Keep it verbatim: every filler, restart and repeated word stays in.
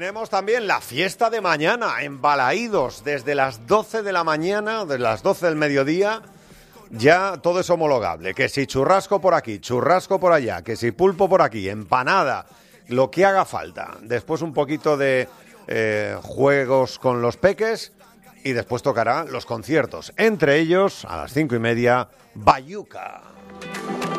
tenemos también la fiesta de mañana en Balaídos, desde las doce de la mañana, de las doce del mediodía, ya todo es homologable. Que si churrasco por aquí, churrasco por allá, que si pulpo por aquí, empanada, lo que haga falta. Después un poquito de eh, juegos con los peques y después tocará los conciertos. Entre ellos, a las cinco y media, Bayuca.